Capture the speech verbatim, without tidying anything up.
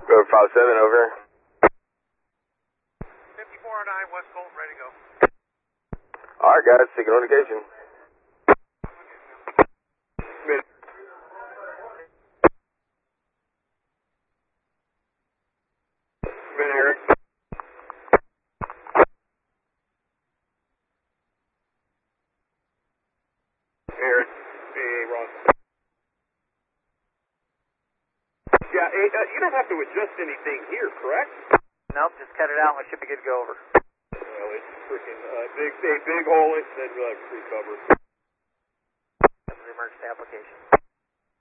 Go five seven, over. fifty-four oh nine, West Colt, ready to go. Alright, guys, taking notification. Mid. Mid, Eric. Eric. Hey, Ron. Yeah, hey, uh, you don't have to adjust anything here, correct? Nope, just cut it out and we should be good to go, over. Well, it's freaking uh, big, big, big hole, and then uh, free cover. That's the emergency application.